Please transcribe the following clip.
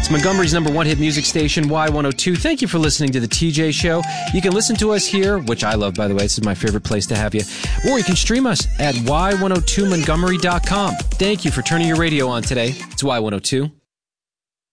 It's Montgomery's number one hit music station, Y102. Thank you for listening to The TJ Show. You can listen to us here, which I love, by the way. This is my favorite place to have you. Or you can stream us at y102montgomery.com. Thank you for turning your radio on today. It's Y102.